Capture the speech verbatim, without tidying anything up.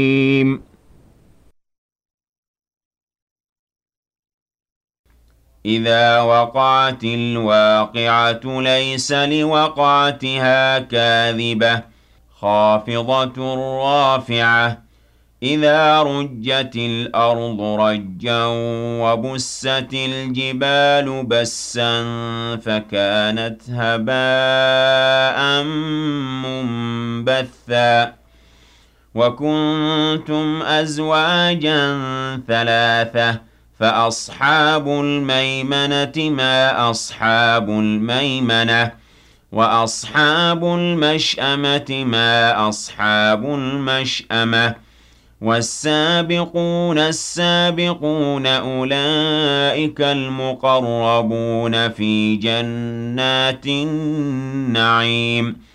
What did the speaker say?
إِذَا وَقَعَتِ الْوَاقِعَةُ لَيْسَ لِوَقْعَتِهَا كَاذِبَةٌ خَافِضَةٌ رَّافِعَةٌ إِذَا رُجَّتِ الْأَرْضُ رَجًّا وَبُسَّتِ الْجِبَالُ بَسًّا فَكَانَتْ هَبَاءً مُّنبَثًّا وَكُنتُمْ أَزْوَاجًا ثَلَاثَةً فَأَصْحَابُ الْمَيْمَنَةِ مَا أَصْحَابُ الْمَيْمَنَةِ وَأَصْحَابُ الْمَشْأَمَةِ مَا أَصْحَابُ الْمَشْأَمَةِ وَالسَّابِقُونَ السَّابِقُونَ أُولَٰئِكَ الْمُقَرَّبُونَ فِي جَنَّاتِ النَّعِيمِ